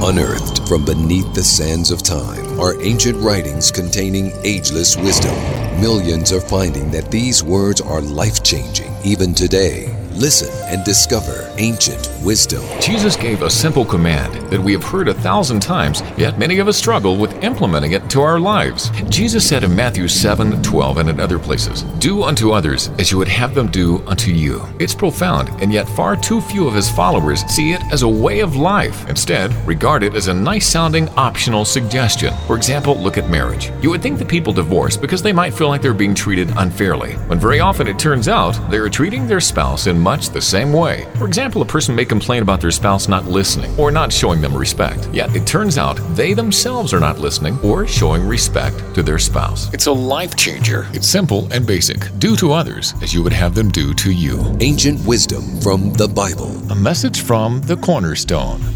Unearthed from beneath the sands of time are ancient writings containing ageless wisdom. Millions are finding that these words are life-changing even today. Listen and discover ancient wisdom. Jesus gave a simple command that we have heard 1,000 times, yet many of us struggle with implementing it to our lives. Jesus said in Matthew 7:12 and in other places, "Do unto others as you would have them do unto you." It's profound, and yet far too few of his followers see it as a way of life. Instead, regard it as a nice-sounding optional suggestion. For example, look at marriage. You would think that people divorce because they might feel like they're being treated unfairly, when very often it turns out they are treating their spouse in much the same way. For example, a person may complain about their spouse not listening or not showing them respect. Yet it turns out they themselves are not listening or showing respect to their spouse. It's a life changer. It's simple and basic. Do to others as you would have them do to you. Ancient wisdom from the Bible. A message from the Cornerstone.